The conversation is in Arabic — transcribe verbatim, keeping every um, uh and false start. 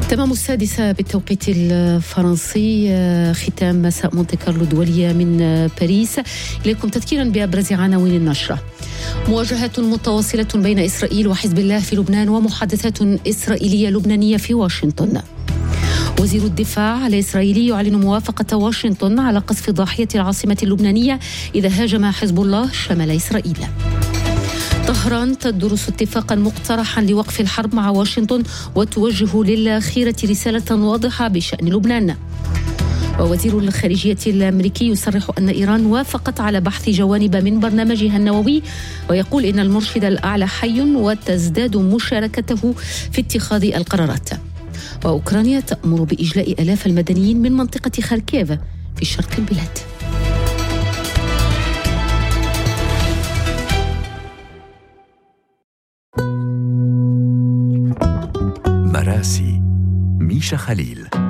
تمام السادسة بالتوقيت الفرنسي، ختام مساء مونتي كارلو الدولية من باريس. إليكم تذكيرا بأبرز عناوين النشرة. مواجهات متواصلة بين إسرائيل وحزب الله في لبنان، ومحادثات إسرائيلية لبنانية في واشنطن. وزير الدفاع الإسرائيلي يعلن موافقة واشنطن على قصف ضاحية العاصمة اللبنانية إذا هاجم حزب الله شمال إسرائيل. طهران تدرس اتفاقا مقترحا لوقف الحرب مع واشنطن، وتوجه للأخيرة رسالة واضحة بشأن لبنان. ووزير الخارجية الأمريكي يصرح أن إيران وافقت على بحث جوانب من برنامجها النووي، ويقول إن المرشد الأعلى حي وتزداد مشاركته في اتخاذ القرارات. وأوكرانيا تأمر بإجلاء آلاف المدنيين من منطقة خاركيف في شرق البلاد. مراسي ميشا خليل.